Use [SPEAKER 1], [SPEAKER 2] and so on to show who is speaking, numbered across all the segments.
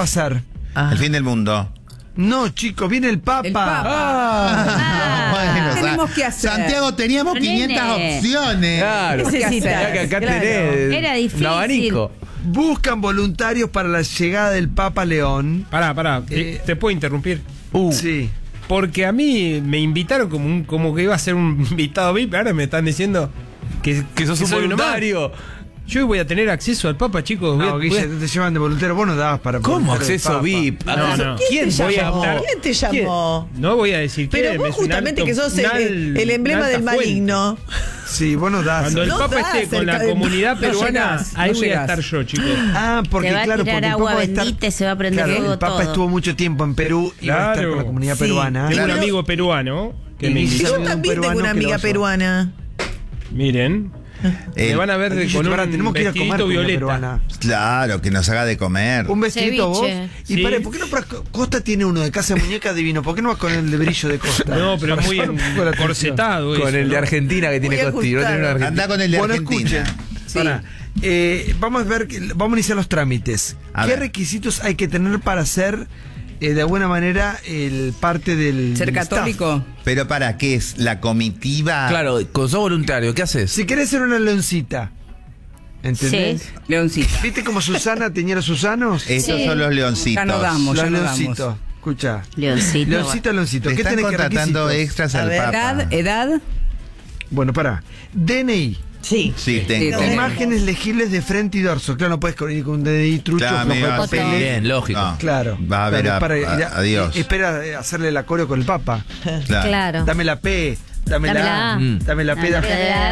[SPEAKER 1] pasar?
[SPEAKER 2] El fin del mundo.
[SPEAKER 1] No, chicos, viene el Papa.
[SPEAKER 3] El Papa.
[SPEAKER 2] Bueno,
[SPEAKER 3] ¿Qué tenemos que hacer?
[SPEAKER 2] Santiago, teníamos 500 opciones.
[SPEAKER 4] Claro,
[SPEAKER 3] Necesitas.
[SPEAKER 4] que acá
[SPEAKER 3] Claro.
[SPEAKER 4] tenés
[SPEAKER 5] Era difícil.
[SPEAKER 4] un abanico.
[SPEAKER 1] Buscan voluntarios para la llegada del Papa León.
[SPEAKER 6] Pará, ¿te puedo interrumpir?
[SPEAKER 1] Sí.
[SPEAKER 6] Porque a mí me invitaron como que iba a ser un invitado VIP, ahora me están diciendo que
[SPEAKER 4] sos un
[SPEAKER 6] soy uno más.
[SPEAKER 4] voluntario.
[SPEAKER 6] Yo voy a tener acceso al Papa, chicos.
[SPEAKER 1] No, Guille, te llevan de voluntario. Vos no dabas para
[SPEAKER 4] ¿Cómo
[SPEAKER 1] voluntario del
[SPEAKER 4] acceso
[SPEAKER 1] Papa.
[SPEAKER 4] VIP?
[SPEAKER 6] No.
[SPEAKER 3] ¿Quién te
[SPEAKER 6] voy a
[SPEAKER 3] llamó?
[SPEAKER 6] optar-
[SPEAKER 3] ¿Quién te llamó?
[SPEAKER 6] No voy a decir
[SPEAKER 3] Pero
[SPEAKER 6] quién,
[SPEAKER 3] vos
[SPEAKER 6] es un
[SPEAKER 3] justamente
[SPEAKER 6] alto-
[SPEAKER 3] que sos el emblema
[SPEAKER 6] una
[SPEAKER 3] del
[SPEAKER 6] alta fuente.
[SPEAKER 3] maligno.
[SPEAKER 1] Sí, vos no das.
[SPEAKER 6] Cuando el
[SPEAKER 3] No
[SPEAKER 6] Papa
[SPEAKER 3] das
[SPEAKER 6] esté con la
[SPEAKER 3] cerca de-
[SPEAKER 6] comunidad
[SPEAKER 3] no
[SPEAKER 6] peruana,
[SPEAKER 3] llegás,
[SPEAKER 6] ahí
[SPEAKER 3] no
[SPEAKER 6] voy a
[SPEAKER 3] llegás.
[SPEAKER 6] estar yo, chicos.
[SPEAKER 1] Ah, porque
[SPEAKER 5] Te va a
[SPEAKER 1] claro,
[SPEAKER 5] tirar
[SPEAKER 1] porque el
[SPEAKER 5] agua
[SPEAKER 1] Papa va a estar-
[SPEAKER 5] bendita y se va a prender
[SPEAKER 1] Claro,
[SPEAKER 5] fuego
[SPEAKER 1] el Papa
[SPEAKER 5] todo.
[SPEAKER 1] estuvo mucho tiempo en Perú y va a estar con la comunidad
[SPEAKER 3] Sí.
[SPEAKER 1] peruana.
[SPEAKER 6] Tengo un
[SPEAKER 3] Pero-
[SPEAKER 6] amigo peruano que
[SPEAKER 1] Y
[SPEAKER 6] me
[SPEAKER 3] Y
[SPEAKER 1] dice-
[SPEAKER 6] invitó.
[SPEAKER 3] yo también tengo una amiga peruana.
[SPEAKER 6] Miren, me van a ver con
[SPEAKER 1] Pará,
[SPEAKER 6] un
[SPEAKER 1] tenemos que ir a comer
[SPEAKER 6] vestidito
[SPEAKER 1] comida
[SPEAKER 6] violeta.
[SPEAKER 1] peruana.
[SPEAKER 2] Claro, que nos haga de comer.
[SPEAKER 1] Un vestidito vos.
[SPEAKER 5] Ceviche.
[SPEAKER 1] Y
[SPEAKER 6] Sí.
[SPEAKER 1] pare, ¿por qué no para Costa tiene uno de casa de muñeca divino? ¿Por qué no vas con el de brillo de Costa?
[SPEAKER 6] No, pero
[SPEAKER 1] Para
[SPEAKER 6] muy
[SPEAKER 1] llamar un poco la atención.
[SPEAKER 6] corsetado.
[SPEAKER 4] Con
[SPEAKER 6] eso,
[SPEAKER 4] el de
[SPEAKER 6] ¿no?
[SPEAKER 4] Argentina que tiene
[SPEAKER 3] Muy
[SPEAKER 4] Costi. ¿No tiene uno de
[SPEAKER 3] ajustado.
[SPEAKER 4] Argentina?
[SPEAKER 2] Anda con el de
[SPEAKER 1] Bueno,
[SPEAKER 2] Argentina.
[SPEAKER 1] escuchen. Pará. Vamos a ver, vamos a iniciar los trámites.
[SPEAKER 2] A
[SPEAKER 1] ¿Qué
[SPEAKER 2] ver.
[SPEAKER 1] requisitos hay que tener para ser de alguna manera el parte del
[SPEAKER 3] Ser
[SPEAKER 1] staff?
[SPEAKER 3] católico.
[SPEAKER 2] Pero ¿para qué es? ¿La comitiva?
[SPEAKER 4] Claro, con sos voluntario, ¿qué haces?
[SPEAKER 1] Si querés ser una leoncita, ¿entendés?
[SPEAKER 5] Sí.
[SPEAKER 3] Leoncita.
[SPEAKER 1] ¿Viste cómo Susana tenía los Susanos?
[SPEAKER 2] Estos
[SPEAKER 5] Sí.
[SPEAKER 2] son los leoncitos.
[SPEAKER 3] Ya no damos.
[SPEAKER 1] Los
[SPEAKER 3] ya no
[SPEAKER 1] leoncitos.
[SPEAKER 3] damos.
[SPEAKER 1] Escucha.
[SPEAKER 5] Leoncito.
[SPEAKER 1] Leoncito.
[SPEAKER 2] Te
[SPEAKER 1] ¿Qué
[SPEAKER 2] están
[SPEAKER 1] tenés que
[SPEAKER 2] contratando
[SPEAKER 1] requisitos?
[SPEAKER 2] extras
[SPEAKER 3] A
[SPEAKER 2] al
[SPEAKER 3] ver,
[SPEAKER 2] Papa.
[SPEAKER 3] edad.
[SPEAKER 1] Bueno, pará. DNI.
[SPEAKER 3] Sí.
[SPEAKER 2] Sí, tengo.
[SPEAKER 3] tenemos.
[SPEAKER 1] Imágenes legibles de frente y dorso. Claro, no puedes ir con un DNI trucho,
[SPEAKER 2] Claro,
[SPEAKER 1] flojo de
[SPEAKER 2] amigo,
[SPEAKER 1] papeles.
[SPEAKER 4] Bien, lógico.
[SPEAKER 2] No.
[SPEAKER 1] Claro.
[SPEAKER 2] Va a ver
[SPEAKER 1] Claro, para ir
[SPEAKER 2] adiós.
[SPEAKER 1] espera hacerle la coreo con el Papa.
[SPEAKER 5] Claro.
[SPEAKER 1] Dame la P, dame la A, dame la P.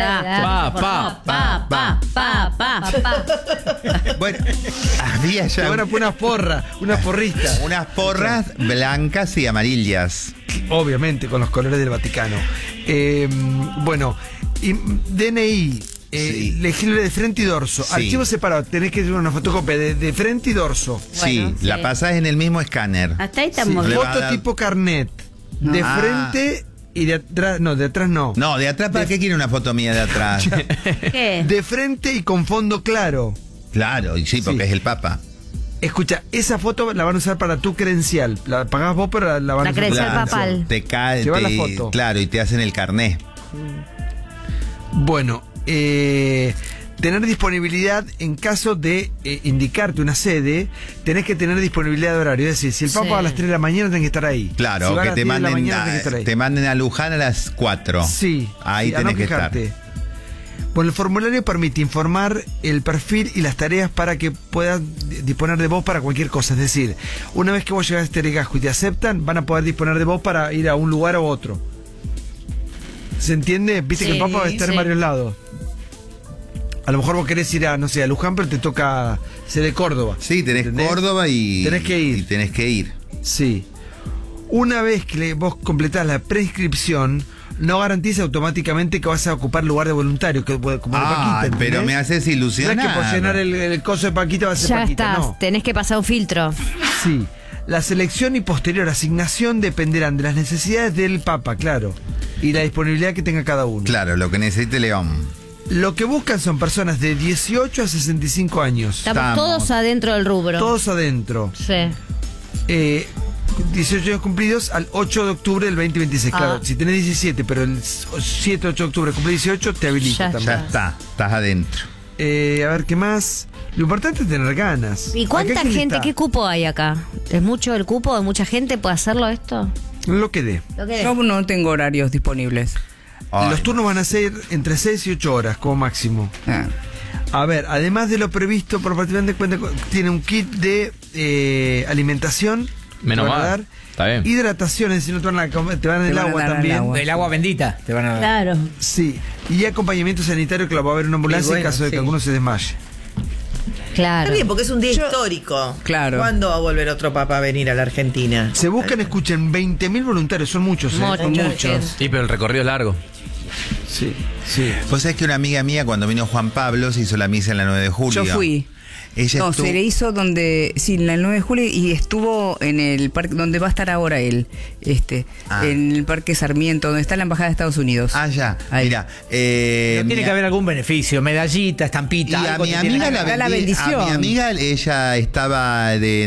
[SPEAKER 2] Bueno, había
[SPEAKER 1] Te
[SPEAKER 2] ya
[SPEAKER 1] van a poner unas porristas.
[SPEAKER 2] unas porras blancas y amarillas.
[SPEAKER 1] Obviamente, con los colores del Vaticano. Bueno, DNI,
[SPEAKER 2] Sí.
[SPEAKER 1] legible de frente y dorso.
[SPEAKER 2] Sí.
[SPEAKER 1] Archivo separado, tenés que hacer una fotocopia de frente y dorso.
[SPEAKER 2] Sí,
[SPEAKER 5] Bueno,
[SPEAKER 2] la
[SPEAKER 5] sí.
[SPEAKER 2] pasás en el mismo escáner.
[SPEAKER 5] Hasta ahí
[SPEAKER 1] Sí,
[SPEAKER 5] estamos
[SPEAKER 2] Le
[SPEAKER 5] bien.
[SPEAKER 2] va a
[SPEAKER 1] foto
[SPEAKER 2] dar-
[SPEAKER 1] tipo carnet. De
[SPEAKER 2] Ah.
[SPEAKER 1] frente y de atrás. No, de atrás no.
[SPEAKER 2] No, de atrás, ¿para qué quiere una foto mía de atrás?
[SPEAKER 5] ¿Qué?
[SPEAKER 1] De frente y con fondo claro.
[SPEAKER 2] Claro, y sí, porque
[SPEAKER 1] Sí.
[SPEAKER 2] es el Papa.
[SPEAKER 1] Escucha, esa foto la van a usar para tu credencial. La pagás vos, pero la van
[SPEAKER 5] La
[SPEAKER 1] a usar.
[SPEAKER 5] credencial
[SPEAKER 1] para tu
[SPEAKER 5] papal.
[SPEAKER 2] Te cae,
[SPEAKER 1] Lleva la foto.
[SPEAKER 2] claro, y te hacen el carné.
[SPEAKER 1] Bueno, tener disponibilidad en caso de indicarte una sede, tenés que tener disponibilidad de horario. Es decir, si el Papa
[SPEAKER 5] Sí.
[SPEAKER 1] va a las 3 de la mañana, tenés que estar ahí.
[SPEAKER 2] Claro,
[SPEAKER 1] Si va a
[SPEAKER 2] que
[SPEAKER 1] las
[SPEAKER 2] te
[SPEAKER 1] 10 de la
[SPEAKER 2] manden,
[SPEAKER 1] mañana, tenés que estar ahí.
[SPEAKER 2] te manden a Luján a las 4.
[SPEAKER 1] Sí.
[SPEAKER 2] Ahí
[SPEAKER 1] sí, a
[SPEAKER 2] tenés
[SPEAKER 1] no
[SPEAKER 2] que
[SPEAKER 1] quejarte.
[SPEAKER 2] estar.
[SPEAKER 1] Bueno, el formulario permite informar el perfil y las tareas para que puedas disponer de vos para cualquier cosa. Es decir, una vez que vos llegás a este legajo y te aceptan, van a poder disponer de vos para ir a un lugar u otro. ¿Se entiende? Viste que el
[SPEAKER 5] Sí,
[SPEAKER 1] Papa va a estar en
[SPEAKER 5] sí.
[SPEAKER 1] varios lados. A lo mejor vos querés ir a, no sé, a Luján, pero te toca ser de Córdoba.
[SPEAKER 2] Sí, tenés
[SPEAKER 1] ¿Entendés?
[SPEAKER 2] Córdoba y
[SPEAKER 1] Tenés que ir.
[SPEAKER 2] y tenés que ir.
[SPEAKER 1] Sí. Una vez que vos completás la prescripción, no garantiza automáticamente que vas a ocupar lugar de voluntario, que como de Paquita, ¿entendés?
[SPEAKER 2] pero me haces
[SPEAKER 1] No
[SPEAKER 2] ilusionar.
[SPEAKER 1] es que por llenar el coso de Paquita va a ser
[SPEAKER 5] Ya
[SPEAKER 1] Paquita,
[SPEAKER 5] estás,
[SPEAKER 1] no.
[SPEAKER 5] tenés que pasar un filtro.
[SPEAKER 1] Sí. La selección y posterior asignación dependerán de las necesidades del Papa, claro, y la disponibilidad que tenga cada uno.
[SPEAKER 2] Claro, lo que necesite León.
[SPEAKER 1] Lo que buscan son personas de 18 a 65 años.
[SPEAKER 5] Estamos todos adentro del rubro.
[SPEAKER 1] Todos adentro.
[SPEAKER 5] Sí.
[SPEAKER 1] 18 años cumplidos al 8 de octubre del 2026. Claro,
[SPEAKER 5] Ah.
[SPEAKER 1] si tenés 17, pero el 7, 8 de octubre cumplís 18, te habilita
[SPEAKER 5] Ya
[SPEAKER 1] también.
[SPEAKER 2] Ya está, estás adentro.
[SPEAKER 1] A ver, ¿qué más? Lo importante es tener ganas.
[SPEAKER 5] ¿Y cuánta
[SPEAKER 1] Acá, ¿quién
[SPEAKER 5] gente,
[SPEAKER 1] está?
[SPEAKER 5] qué cupo hay acá? ¿Es mucho el cupo de mucha gente? ¿Puede hacerlo esto?
[SPEAKER 1] Lo que dé.
[SPEAKER 5] Lo que
[SPEAKER 3] Yo no tengo horarios disponibles.
[SPEAKER 2] Ay,
[SPEAKER 1] Los turnos van a ser entre 6 y 8 horas como máximo.
[SPEAKER 3] Ah.
[SPEAKER 1] A ver, además de lo previsto por participante, tiene un kit de alimentación.
[SPEAKER 4] Menos
[SPEAKER 1] te van a
[SPEAKER 4] mal.
[SPEAKER 1] dar.
[SPEAKER 4] Está bien.
[SPEAKER 1] Hidratación, es decir, no te van a te van el
[SPEAKER 3] Te van a
[SPEAKER 1] agua
[SPEAKER 3] dar el
[SPEAKER 1] también.
[SPEAKER 3] agua.
[SPEAKER 6] El agua bendita te van a dar.
[SPEAKER 5] Claro.
[SPEAKER 1] Sí. Y acompañamiento sanitario que lo va a haber en una ambulancia
[SPEAKER 3] Y bueno,
[SPEAKER 1] en caso de que
[SPEAKER 3] sí.
[SPEAKER 1] alguno se desmaye.
[SPEAKER 5] Claro.
[SPEAKER 7] Está bien, porque es un día histórico.
[SPEAKER 3] Claro.
[SPEAKER 7] ¿Cuándo va a volver otro papa a venir a la Argentina?
[SPEAKER 1] Se buscan, escuchen, 20.000 voluntarios, son muchos, ¿eh?
[SPEAKER 5] Muchos.
[SPEAKER 4] Sí, pero el recorrido es largo.
[SPEAKER 1] Sí, sí.
[SPEAKER 2] Vos sabés que una amiga mía, cuando vino Juan Pablo, se hizo la misa en la 9 de julio.
[SPEAKER 3] Yo fui.
[SPEAKER 2] Ella
[SPEAKER 3] No,
[SPEAKER 2] estuvo...
[SPEAKER 3] se le hizo en el 9 de julio y estuvo en el parque donde va a estar ahora él,
[SPEAKER 2] Ah.
[SPEAKER 3] en el Parque Sarmiento, donde está la Embajada de Estados Unidos.
[SPEAKER 2] Ah, ya.
[SPEAKER 3] Ahí.
[SPEAKER 2] Mira,
[SPEAKER 8] Pero tiene que haber algún beneficio, medallita,
[SPEAKER 2] y
[SPEAKER 8] estampita.
[SPEAKER 2] a
[SPEAKER 8] algo
[SPEAKER 2] mi
[SPEAKER 8] que tiene
[SPEAKER 2] amiga
[SPEAKER 8] que
[SPEAKER 2] la
[SPEAKER 8] ver.
[SPEAKER 3] da la
[SPEAKER 2] vendí-
[SPEAKER 3] bendición.
[SPEAKER 2] A mi amiga, ella estaba de